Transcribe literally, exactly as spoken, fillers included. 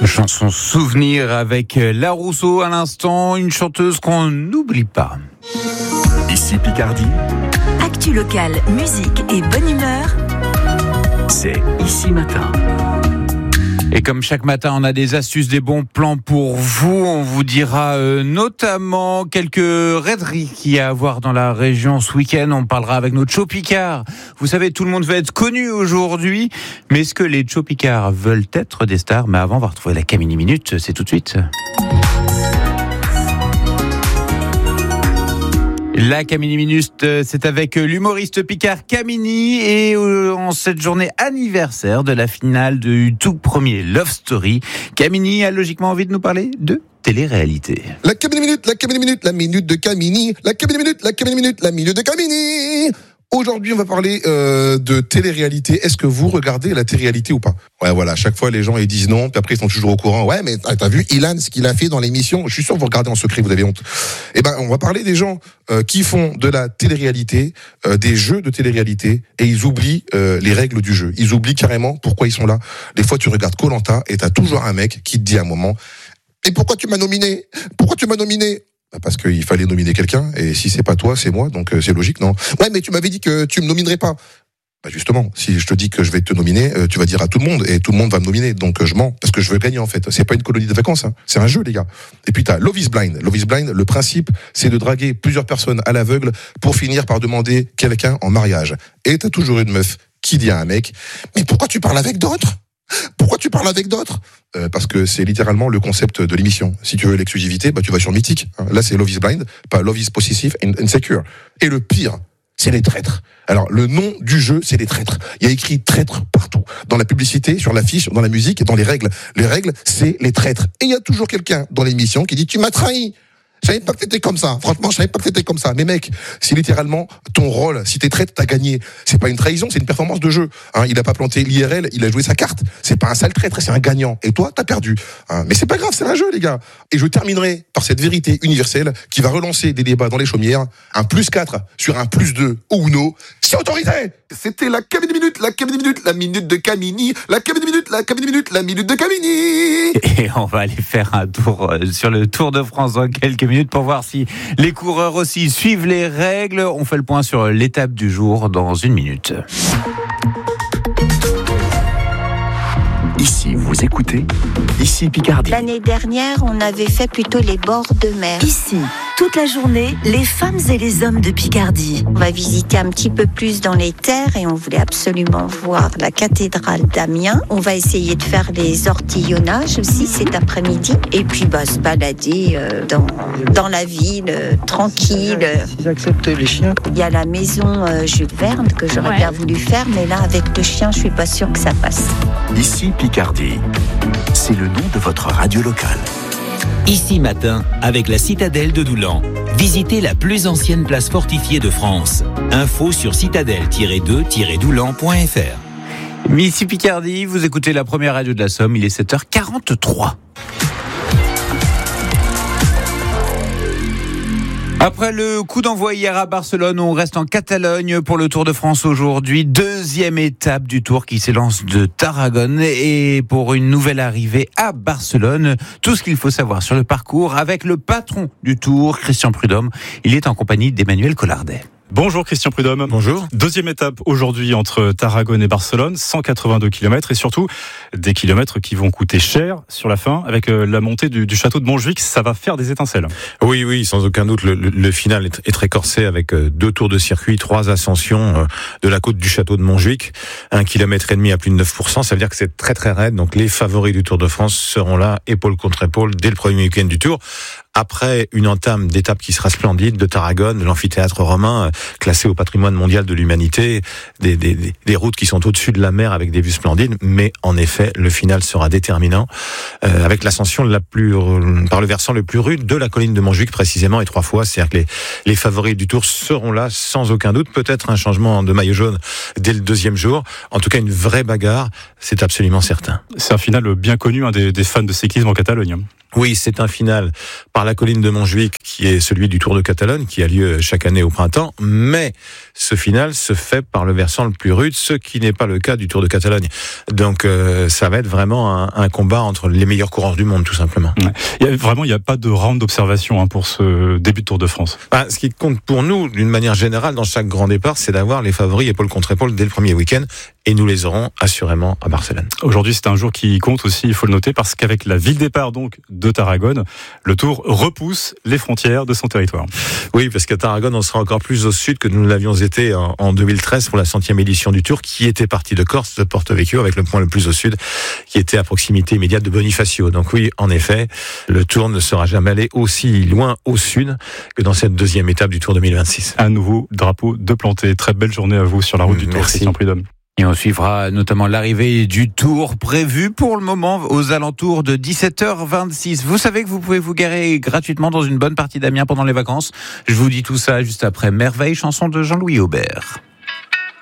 Chanson souvenir avec La Rousseau à l'instant, une chanteuse qu'on n'oublie pas. Ici Picardie. Actu locale, musique et bonne humeur. C'est Ici Matin. Et comme chaque matin, on a des astuces, des bons plans pour vous. On vous dira euh, notamment quelques raideries qu'il y a à voir dans la région ce week-end. On parlera avec notre Cho Picard. Vous savez, tout le monde veut être connu aujourd'hui. Mais est-ce que les Cho Picard veulent être des stars ? Mais avant, on va retrouver la Camini Minute. C'est tout de suite. La Camini Minute, c'est avec l'humoriste Picard Camini et en cette journée anniversaire de la finale du tout premier Love Story, Camini a logiquement envie de nous parler de télé-réalité. La Camini Minute, la Camini Minute, la minute de Camini, la Camini Minute, la Camini Minute, la minute de Camini. Aujourd'hui, on va parler euh, de télé-réalité. Est-ce que vous regardez la télé-réalité ou pas ? Ouais, voilà. À chaque fois, les gens ils disent non, puis après ils sont toujours au courant. Ouais, mais t'as vu Ilan ce qu'il a fait dans l'émission ? Je suis sûr que vous regardez en secret, vous avez honte. Eh ben, on va parler des gens euh, qui font de la télé-réalité, euh, des jeux de télé-réalité, et ils oublient euh, les règles du jeu. Ils oublient carrément pourquoi ils sont là. Des fois, tu regardes Koh-Lanta et t'as toujours un mec qui te dit à un moment « Et pourquoi tu m'as nominé ? Pourquoi tu m'as nominé ?» Parce qu'il fallait nominer quelqu'un, et si c'est pas toi, c'est moi, donc euh, c'est logique, non ? Ouais, mais tu m'avais dit que tu me nominerais pas. Bah justement, si je te dis que je vais te nominer, euh, tu vas dire à tout le monde, et tout le monde va me nominer, donc euh, je mens, parce que je veux gagner en fait. C'est pas une colonie de vacances, hein. C'est un jeu, les gars. Et puis t'as Love is Blind. Love is Blind, le principe, c'est de draguer plusieurs personnes à l'aveugle pour finir par demander quelqu'un en mariage. Et t'as toujours une meuf qui dit à un mec, mais pourquoi tu parles avec d'autres ? Pourquoi tu parles avec d'autres ? euh, Parce que c'est littéralement le concept de l'émission. Si tu veux l'exclusivité, bah tu vas sur Mythique. Là, c'est Love is Blind, pas Love is Possessive and Insecure. Et le pire, c'est les traîtres. Alors, le nom du jeu, c'est les traîtres. Il y a écrit traîtres partout. Dans la publicité, sur l'affiche, dans la musique et dans les règles. Les règles, c'est les traîtres. Et il y a toujours quelqu'un dans l'émission qui dit « Tu m'as trahi !» Je savais pas que t'étais comme ça. Franchement, je savais pas que t'étais comme ça. Mais mec, c'est littéralement ton rôle. Si t'es traître, t'as gagné. C'est pas une trahison, c'est une performance de jeu. Hein, il a pas planté l'I R L, il a joué sa carte. C'est pas un sale traître, c'est un gagnant. Et toi, t'as perdu. Hein, mais c'est pas grave, c'est un jeu, les gars. Et je terminerai par cette vérité universelle qui va relancer des débats dans les chaumières. Un plus quatre sur un plus deux au Uno. C'est autorisé! C'était la Camini Minute, la Camini Minute, la minute de Camini, la Camini Minute, la Camini Minute, la minute de Camini. Et on va aller faire un tour sur le Tour de France dans quelques minutes pour voir si les coureurs aussi suivent les règles. On fait le point sur l'étape du jour dans une minute. Ici, vous écoutez Ici Picardie. L'année dernière, on avait fait plutôt les bords de mer. Ici, toute la journée, les femmes et les hommes de Picardie. On va visiter un petit peu plus dans les terres et on voulait absolument voir la cathédrale d'Amiens. On va essayer de faire les ortillonnages aussi cet après-midi. Et puis bah, se balader euh, dans, dans la ville, euh, tranquille. Ils acceptent les chiens. Il y a la maison euh, Jules Verne que j'aurais ouais. bien voulu faire, mais là, avec le chien, je suis pas sûre que ça passe. Ici Picardie, c'est le nom de votre radio locale. Ici Matin, avec la citadelle de Doulan. Visitez la plus ancienne place fortifiée de France. Info sur citadelle tiret deux tiret doulan point f r. Ici Picardie, vous écoutez la première radio de la Somme, il est sept heures quarante-trois. Après le coup d'envoi hier à Barcelone, on reste en Catalogne pour le Tour de France aujourd'hui. Deuxième étape du Tour qui s'élance de Tarragone et pour une nouvelle arrivée à Barcelone. Tout ce qu'il faut savoir sur le parcours avec le patron du Tour, Christian Prudhomme. Il est en compagnie d'Emmanuel Collardet. Bonjour Christian Prudhomme. Bonjour. Deuxième étape aujourd'hui entre Tarragone et Barcelone, cent quatre-vingt-deux kilomètres et surtout des kilomètres qui vont coûter cher sur la fin avec la montée du, du château de Montjuic. Ça va faire des étincelles. Oui, oui, sans aucun doute. Le, le, le final est, est très corsé avec deux tours de circuit, trois ascensions de la côte du château de Montjuic, un kilomètre et demi à plus de neuf pour cent. Ça veut dire que c'est très très raide. Donc les favoris du Tour de France seront là, épaule contre épaule, dès le premier week-end du Tour. Après une entame d'étape qui sera splendide de Tarragone, l'amphithéâtre romain, classé au patrimoine mondial de l'humanité, des, des, des routes qui sont au-dessus de la mer avec des vues splendides, mais en effet, le final sera déterminant, euh, avec l'ascension la plus, euh, par le versant le plus rude de la colline de Montjuic précisément, et trois fois, c'est-à-dire que les, les favoris du Tour seront là sans aucun doute, peut-être un changement de maillot jaune dès le deuxième jour, en tout cas une vraie bagarre, c'est absolument certain. C'est un final bien connu hein, des, des fans de cyclisme en Catalogne. Oui, c'est un final par la colline de Montjuïc qui est celui du Tour de Catalogne qui a lieu chaque année au printemps, mais ce final se fait par le versant le plus rude, ce qui n'est pas le cas du Tour de Catalogne. Donc euh, ça va être vraiment un, un combat entre les meilleurs coureurs du monde, tout simplement. Ouais. Il y a, vraiment, il n'y a pas de round d'observation hein, pour ce début de Tour de France. Bah, ce qui compte pour nous, d'une manière générale, dans chaque grand départ, c'est d'avoir les favoris épaule contre épaule dès le premier week-end, et nous les aurons assurément à Barcelone. Aujourd'hui, c'est un jour qui compte aussi, il faut le noter, parce qu'avec la ville départ donc de Tarragone, le Tour repousse les frontières de son territoire. Oui, parce qu'à Tarragone, on sera encore plus au sud que nous l'avions été en, en deux mille treize pour la centième édition du Tour, qui était partie de Corse, de Porto Vecchio, avec le point le plus au sud, qui était à proximité immédiate de Bonifacio. Donc oui, en effet, le Tour ne sera jamais allé aussi loin au sud que dans cette deuxième étape du Tour deux mille vingt-six. Un nouveau drapeau de planté. Très belle journée à vous sur la route du Tour, Christian Prudhomme. Et on suivra notamment l'arrivée du Tour prévu pour le moment aux alentours de dix-sept heures vingt-six. Vous savez que vous pouvez vous garer gratuitement dans une bonne partie d'Amiens pendant les vacances. Je vous dis tout ça juste après Merveille, chanson de Jean-Louis Aubert.